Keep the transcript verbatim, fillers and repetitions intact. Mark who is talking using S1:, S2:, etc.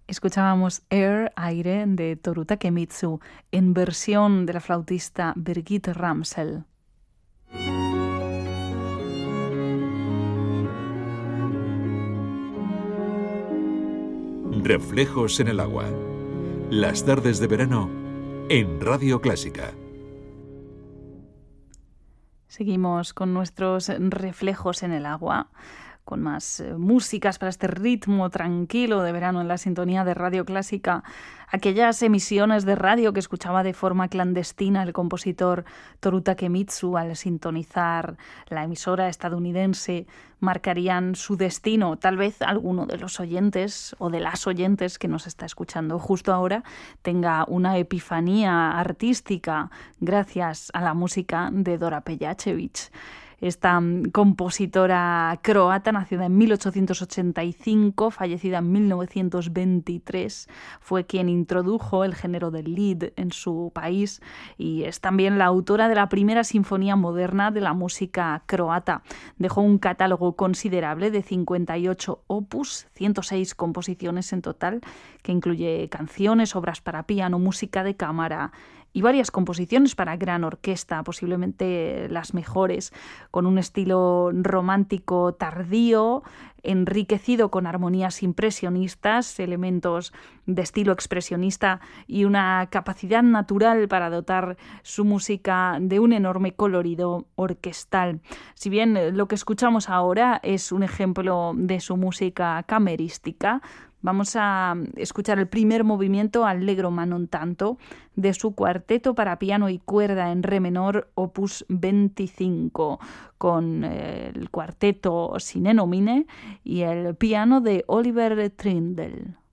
S1: Escuchábamos Air, Aire, de Toru Takemitsu, en versión de la flautista Birgit Ramsel.
S2: Reflejos en el agua. Las tardes de verano en Radio Clásica.
S1: Seguimos con nuestros reflejos en el agua, con más eh, músicas para este ritmo tranquilo de verano en la sintonía de Radio Clásica. Aquellas emisiones de radio que escuchaba de forma clandestina el compositor Toru Takemitsu al sintonizar la emisora estadounidense marcarían su destino. Tal vez alguno de los oyentes o de las oyentes que nos está escuchando justo ahora tenga una epifanía artística gracias a la música de Dora Pejacevic. Esta compositora croata, nacida en mil ochocientos ochenta y cinco, fallecida en mil novecientos veintitrés, fue quien introdujo el género del lied en su país y es también la autora de la primera sinfonía moderna de la música croata. Dejó un catálogo considerable de cincuenta y ocho opus, ciento seis composiciones en total, que incluye canciones, obras para piano, música de cámara y varias composiciones para gran orquesta, posiblemente las mejores, con un estilo romántico tardío, enriquecido con armonías impresionistas, elementos de estilo expresionista y una capacidad natural para dotar su música de un enorme colorido orquestal. Si bien lo que escuchamos ahora es un ejemplo de su música camerística, vamos a escuchar el primer movimiento Allegro ma non tanto de su cuarteto para piano y cuerda en re menor opus veinticinco con el cuarteto Sine Nomine y el piano de Oliver Trindle.